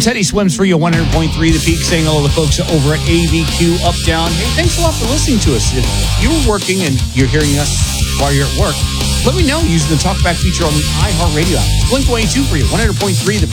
Teddy Swims for you, 100.3 The Peak, saying hello to the folks over at AVQ Up Down. Hey, thanks a lot for listening to us. If you're working and you're hearing us while you're at work, let me know using the Talkback feature on the iHeartRadio app. Blink 182 for you, 100.3 The